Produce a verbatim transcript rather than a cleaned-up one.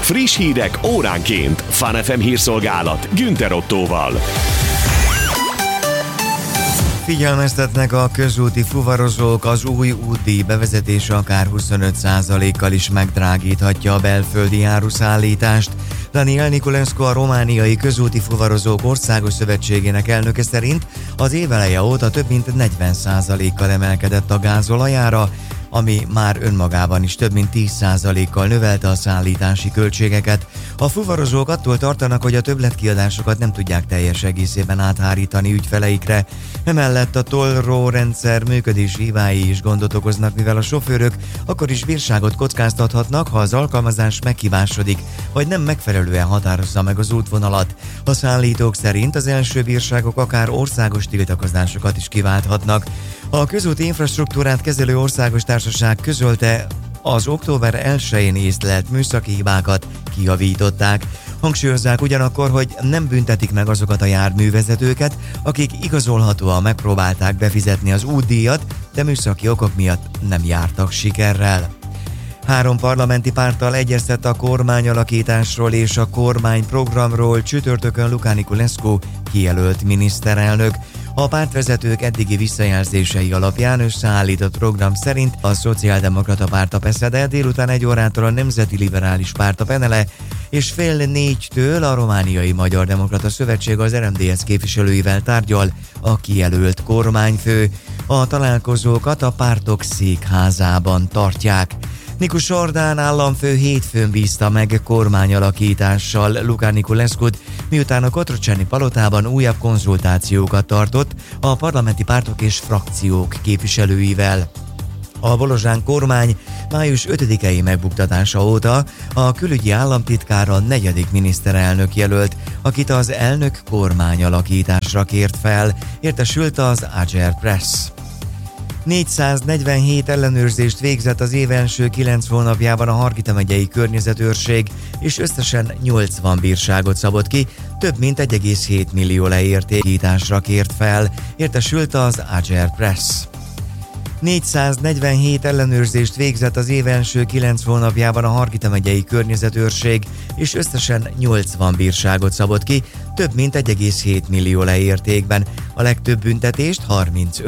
Friss hírek óránként. Fun ef em hírszolgálat Günther Ottóval. Figyelmeztetnek a közúti fuvarozók, az új útdíj bevezetése akár huszonöt százalékkal is megdrágíthatja a belföldi áruszállítást. Daniel Niculescu, a romániai közúti fuvarozók országos szövetségének elnöke szerint az év eleje óta több mint negyven százalékkal emelkedett a gázolajára, ami már önmagában is több mint tíz százalékkal növelte a szállítási költségeket. A fuvarozók attól tartanak, hogy a többletkiadásokat nem tudják teljes egészében áthárítani ügyfeleikre. Emellett a tollró rendszer működési hibái is gondot okoznak, mivel a sofőrök akkor is bírságot kockáztathatnak, ha az alkalmazás meghibásodik, vagy nem megfelelően határozza meg az útvonalat. A szállítók szerint az első bírságok akár országos tiltakozásokat is kiválthatnak. A közúti infrastruktúrát kezelő országos társaság közölte, az október elsején észlelt műszaki hibákat kijavították. Hangsúlyozzák ugyanakkor, hogy nem büntetik meg azokat a járművezetőket, akik igazolhatóan megpróbálták befizetni az útdíjat, de műszaki okok miatt nem jártak sikerrel. Három parlamenti párttal egyeztet a kormányalakításról és a kormányprogramról csütörtökön Luca Niculescu kijelölt miniszterelnök. A pártvezetők eddigi visszajelzései alapján összeállított program szerint a Szociáldemokrata Párt, a pé es zé dé, délután egy órától a Nemzeti Liberális Párt, a Penele, és fél négytől a Romániai Magyar Demokrata Szövetség az er em dé es képviselőivel tárgyal a kijelölt kormányfő. A találkozókat a pártok székházában tartják. Nikus Ordán államfő hétfőn bízta meg kormányalakítással Luca Niculescut, miután a Cotroceni palotában újabb konzultációkat tartott a parlamenti pártok és frakciók képviselőivel. A Bolozsán kormány május ötödikei megbuktatása óta a külügyi államtitkár a negyedik miniszterelnök jelölt, akit az elnök kormányalakításra kért fel, értesült az Ager Press. négyszáznegyvenhét ellenőrzést végzett az év első kilenc hónapjában a Hargita megyei környezetőrség, és összesen nyolcvan bírságot szabott ki, több mint egy egész hét millió leértékításra kért fel, értesült az Ager Press. négyszáznegyvenhét ellenőrzést végzett az év első kilenc hónapjában a Hargita megyei környezetőrség, és összesen nyolcvan bírságot szabott ki, több mint egy egész hét millió leértékben. A legtöbb büntetést, harmincöt